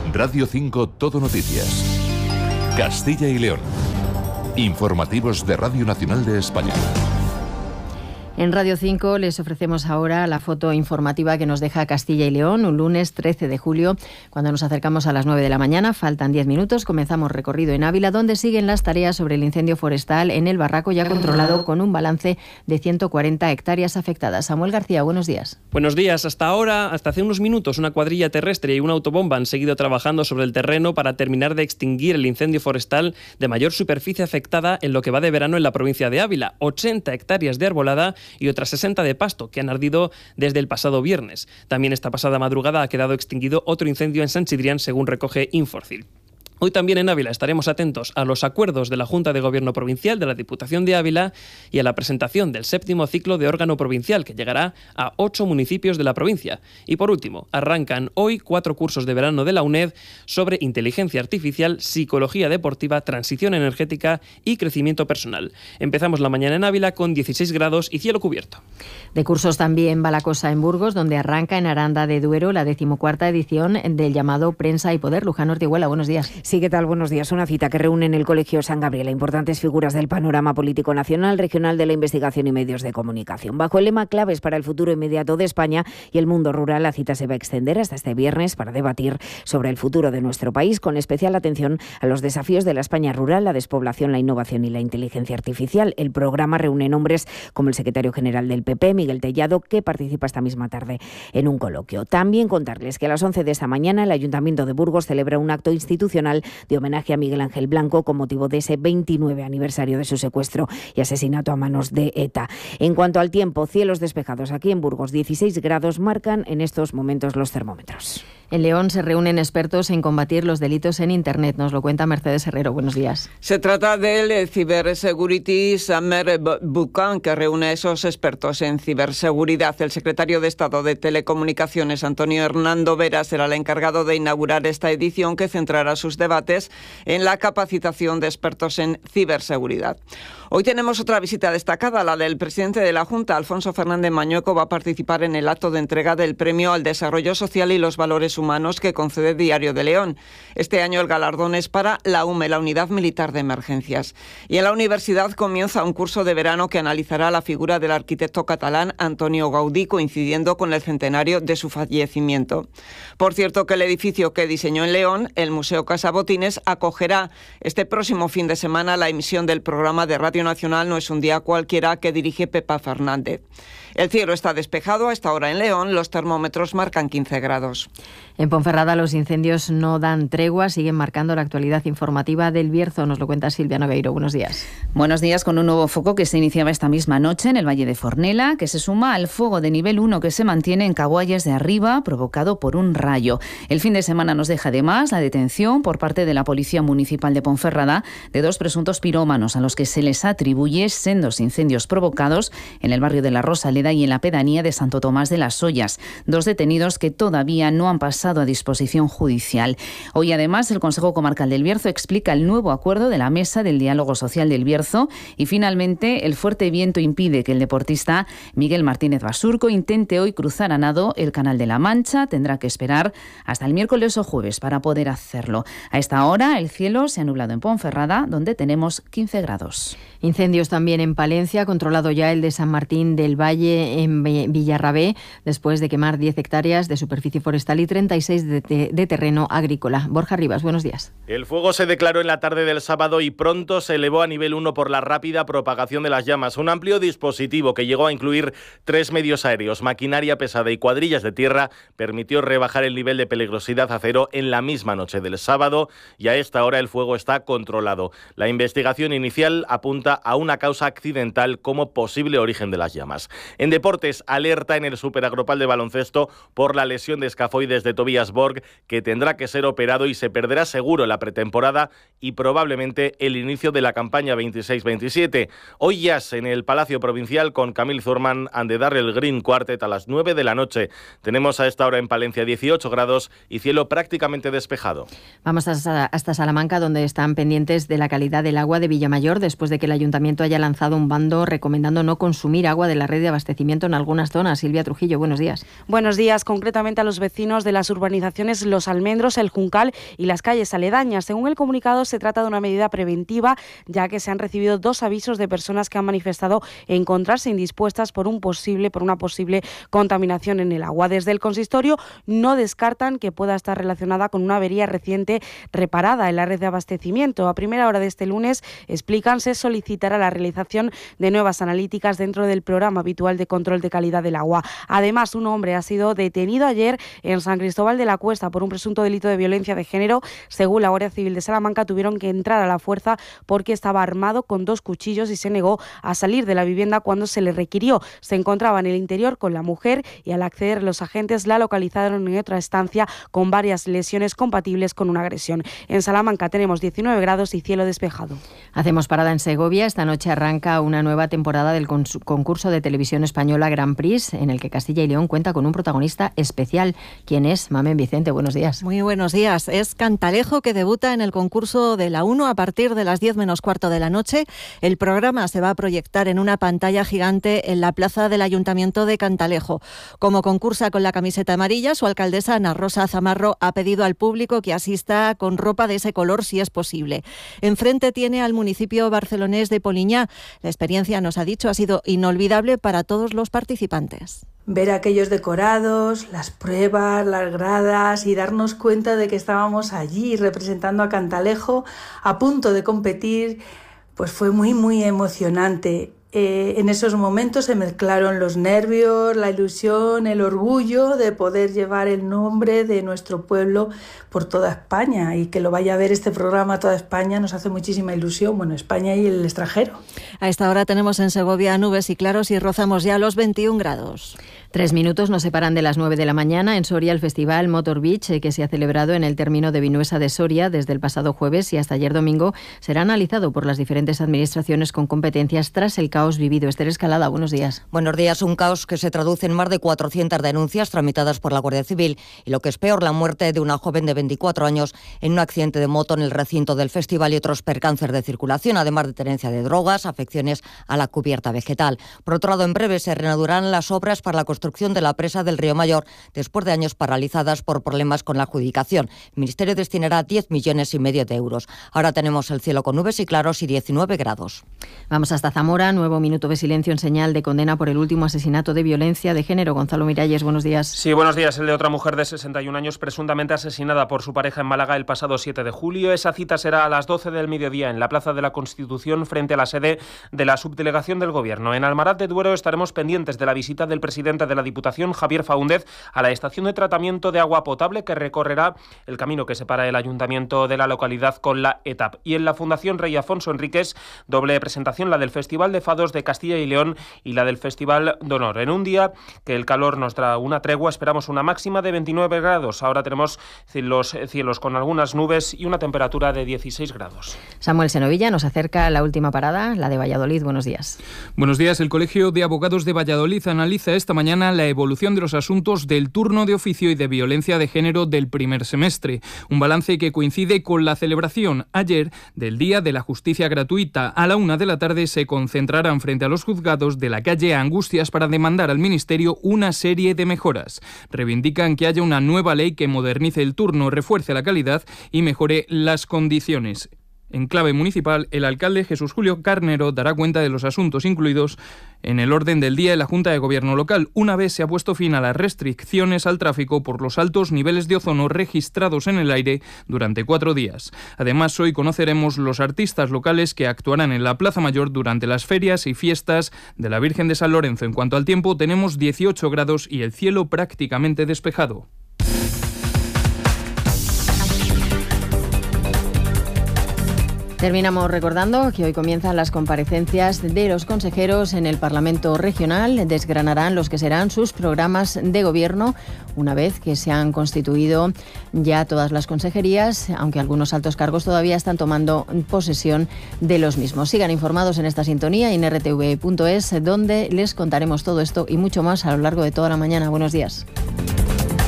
Radio 5 Todo Noticias. Castilla y León. Informativos de Radio Nacional de España. En Radio 5 les ofrecemos ahora la foto informativa que nos deja Castilla y León, un lunes 13 de julio, cuando nos acercamos a las 9 de la mañana. Faltan 10 minutos, comenzamos recorrido en Ávila, donde siguen las tareas sobre el incendio forestal en el barraco ya controlado, con un balance de 140 hectáreas afectadas. Samuel García, buenos días. Buenos días. Hasta hace unos minutos, una cuadrilla terrestre y una autobomba han seguido trabajando sobre el terreno para terminar de extinguir el incendio forestal de mayor superficie afectada en lo que va de verano en la provincia de Ávila. 80 hectáreas de arbolada y otras 60 de pasto, que han ardido desde el pasado viernes. También esta pasada madrugada ha quedado extinguido otro incendio en San Chidrián, según recoge Inforcil. Hoy también en Ávila estaremos atentos a los acuerdos de la Junta de Gobierno Provincial de la Diputación de Ávila y a la presentación del 7º ciclo de órgano provincial, que llegará a 8 municipios de la provincia. Y por último, arrancan hoy 4 cursos de verano de la UNED sobre inteligencia artificial, psicología deportiva, transición energética y crecimiento personal. Empezamos la mañana en Ávila con 16 grados y cielo cubierto. De cursos también va la cosa en Burgos, donde arranca en Aranda de Duero la 14ª edición del llamado Prensa y Poder. Luján Ortiguela, buenos días. Sí, ¿qué tal? Buenos días. Una cita que reúne en el Colegio San Gabriel a importantes figuras del panorama político nacional, regional, de la investigación y medios de comunicación. Bajo el lema Claves para el futuro inmediato de España y el mundo rural, la cita se va a extender hasta este viernes para debatir sobre el futuro de nuestro país, con especial atención a los desafíos de la España rural, la despoblación, la innovación y la inteligencia artificial. El programa reúne nombres como el secretario general del PP, Miguel Tellado, que participa esta misma tarde en un coloquio. También contarles que a las 11 de esta mañana el Ayuntamiento de Burgos celebra un acto institucional de homenaje a Miguel Ángel Blanco con motivo de ese 29 aniversario de su secuestro y asesinato a manos de ETA. En cuanto al tiempo, cielos despejados aquí en Burgos, 16 grados marcan en estos momentos los termómetros. En León se reúnen expertos en combatir los delitos en Internet. Nos lo cuenta Mercedes Herrero. Buenos días. Se trata del Cybersecurity Summer Bootcamp, que reúne a esos expertos en ciberseguridad. El secretario de Estado de Telecomunicaciones, Antonio Hernando Vera, será el encargado de inaugurar esta edición, que centrará sus debates en la capacitación de expertos en ciberseguridad. Hoy tenemos otra visita destacada, la del presidente de la Junta, Alfonso Fernández Mañueco. Va a participar en el acto de entrega del Premio al Desarrollo Social y los Valores Humanos que concede Diario de León. Este año el galardón es para la UME, la Unidad Militar de Emergencias. Y en la universidad comienza un curso de verano que analizará la figura del arquitecto catalán Antonio Gaudí, coincidiendo con el centenario de su fallecimiento. Por cierto, que el edificio que diseñó en León, el Museo Casa Botines, acogerá este próximo fin de semana la emisión del programa de Radio Nacional No es un día cualquiera, que dirige Pepa Fernández. El cielo está despejado a esta hora en León, los termómetros marcan 15 grados. En Ponferrada los incendios no dan tregua, siguen marcando la actualidad informativa del Bierzo. Nos lo cuenta Silvia Nogueiro. Buenos días. Buenos días, con un nuevo foco que se iniciaba esta misma noche en el Valle de Fornela, que se suma al fuego de nivel 1 que se mantiene en Caguayes de Arriba, provocado por un rayo. El fin de semana nos deja además la detención por parte de la Policía Municipal de Ponferrada de 2 presuntos pirómanos a los que se les atribuye sendos incendios provocados en el barrio de la Rosaleda y en la pedanía de Santo Tomás de las Ollas. 2 detenidos que todavía no han pasado a disposición judicial. Hoy además el Consejo Comarcal del Bierzo explica el nuevo acuerdo de la Mesa del Diálogo Social del Bierzo y finalmente el fuerte viento impide que el deportista Miguel Martínez Basurco intente hoy cruzar a nado el Canal de la Mancha. Tendrá que esperar hasta el miércoles o jueves para poder hacerlo. A esta hora el cielo se ha nublado en Ponferrada, donde tenemos 15 grados. Incendios también en Palencia, controlado ya el de San Martín del Valle en Villarrabé, después de quemar 10 hectáreas de superficie forestal y 36 de terreno agrícola. Borja Rivas, buenos días. El fuego se declaró en la tarde del sábado y pronto se elevó a nivel 1 por la rápida propagación de las llamas. Un amplio dispositivo que llegó a incluir 3 medios aéreos, maquinaria pesada y cuadrillas de tierra permitió rebajar el nivel de peligrosidad a 0 en la misma noche del sábado, y a esta hora el fuego está controlado. La investigación inicial apunta a una causa accidental como posible origen de las llamas. En deportes, alerta en el Superagropal de baloncesto por la lesión de escafoides de Tobias Borg, que tendrá que ser operado y se perderá seguro la pretemporada y probablemente el inicio de la campaña 26-27. Hoy jazz en el Palacio Provincial con Camille Thurman and the Darrell Green Quartet a las 9 de la noche. Tenemos a esta hora en Palencia 18 grados y cielo prácticamente despejado. Vamos hasta Salamanca, donde están pendientes de la calidad del agua de Villamayor, después de que el Ayuntamiento haya lanzado un bando recomendando no consumir agua de la red de abastecimiento desabastecimiento en algunas zonas. Silvia Trujillo, buenos días. Buenos días, concretamente a los vecinos de las urbanizaciones Los Almendros, El Juncal y las calles aledañas. Según el comunicado, se trata de una medida preventiva, ya que se han recibido 2 avisos de personas que han manifestado encontrarse indispuestas por una posible contaminación en el agua. Desde el consistorio no descartan que pueda estar relacionada con una avería reciente reparada en la red de abastecimiento. A primera hora de este lunes, explican, se solicitará la realización de nuevas analíticas dentro del programa habitual de control de calidad del agua. Además, un hombre ha sido detenido ayer en San Cristóbal de la Cuesta por un presunto delito de violencia de género. Según la Guardia Civil de Salamanca, tuvieron que entrar a la fuerza porque estaba armado con 2 cuchillos y se negó a salir de la vivienda cuando se le requirió. Se encontraba en el interior con la mujer y al acceder los agentes la localizaron en otra estancia con varias lesiones compatibles con una agresión. En Salamanca tenemos 19 grados y cielo despejado. Hacemos parada en Segovia. Esta noche arranca una nueva temporada del concurso de televisión española Grand Prix, en el que Castilla y León cuenta con un protagonista especial. ¿Quién es? Mamen Vicente, buenos días. Muy buenos días. Es Cantalejo, que debuta en el concurso de la 1 a partir de las 10 menos cuarto de la noche. El programa se va a proyectar en una pantalla gigante en la plaza del Ayuntamiento de Cantalejo. Como concursa con la camiseta amarilla, su alcaldesa Ana Rosa Zamarro ha pedido al público que asista con ropa de ese color si es posible. Enfrente tiene al municipio barcelonés de Poliñá. La experiencia, nos ha dicho, ha sido inolvidable para todos los participantes. Ver aquellos decorados, las pruebas, las gradas y darnos cuenta de que estábamos allí representando a Cantalejo a punto de competir, pues fue muy emocionante. En esos momentos se mezclaron los nervios, la ilusión, el orgullo de poder llevar el nombre de nuestro pueblo por toda España, y que lo vaya a ver este programa toda España nos hace muchísima ilusión, bueno, España y el extranjero. A esta hora tenemos en Segovia nubes y claros y rozamos ya los 21 grados. 3 minutos nos separan de las 9 de la mañana. En Soria, el festival Motor Beach, que se ha celebrado en el término de Vinuesa de Soria desde el pasado jueves y hasta ayer domingo, será analizado por las diferentes administraciones con competencias tras el caos vivido. Esther Escalada, buenos días. Buenos días. Un caos que se traduce en más de 400 denuncias tramitadas por la Guardia Civil y, lo que es peor, la muerte de una joven de 24 años en un accidente de moto en el recinto del festival y otros percances de circulación, además de tenencia de drogas, afecciones a la cubierta vegetal. Por otro lado, en breve se reanudarán las obras para la construcción de la presa del Río Mayor después de años paralizadas por problemas con la adjudicación. El Ministerio destinará 10,5 millones de euros. Ahora tenemos el cielo con nubes y claros y 19 grados. Vamos hasta Zamora. Nuevo minuto de silencio en señal de condena por el último asesinato de violencia de género. Gonzalo Miralles, buenos días. Sí, buenos días. El de otra mujer de 61 años presuntamente asesinada por su pareja en Málaga el pasado 7 de julio. Esa cita será a las 12 del mediodía en la Plaza de la Constitución, frente a la sede de la subdelegación del Gobierno. En Almaraz de Duero estaremos pendientes de la visita del presidente de la Diputación, Javier Faúndez, a la estación de tratamiento de agua potable que recorrerá el camino que separa el ayuntamiento de la localidad con la ETAP. Y en la Fundación Rey Afonso Enríquez, doble presentación, la del Festival de Fados de Castilla y León y la del Festival d'Honor. En un día que el calor nos da una tregua, esperamos una máxima de 29 grados. Ahora tenemos los cielos con algunas nubes y una temperatura de 16 grados. Samuel Senovilla nos acerca a la última parada, la de Valladolid. Buenos días. Buenos días. El Colegio de Abogados de Valladolid analiza esta mañana la evolución de los asuntos del turno de oficio y de violencia de género del primer semestre. Un balance que coincide con la celebración ayer del Día de la Justicia Gratuita. A la 1 de la tarde se concentrarán frente a los juzgados de la calle Angustias para demandar al Ministerio una serie de mejoras. Reivindican que haya una nueva ley que modernice el turno, refuerce la calidad y mejore las condiciones. En clave municipal, el alcalde Jesús Julio Carnero dará cuenta de los asuntos incluidos en el orden del día de la Junta de Gobierno local, una vez se ha puesto fin a las restricciones al tráfico por los altos niveles de ozono registrados en el aire durante 4 días. Además, hoy conoceremos los artistas locales que actuarán en la Plaza Mayor durante las ferias y fiestas de la Virgen de San Lorenzo. En cuanto al tiempo, tenemos 18 grados y el cielo prácticamente despejado. Terminamos recordando que hoy comienzan las comparecencias de los consejeros en el Parlamento Regional. Desgranarán los que serán sus programas de gobierno una vez que se han constituido ya todas las consejerías, aunque algunos altos cargos todavía están tomando posesión de los mismos. Sigan informados en esta sintonía en rtv.es, donde les contaremos todo esto y mucho más a lo largo de toda la mañana. Buenos días.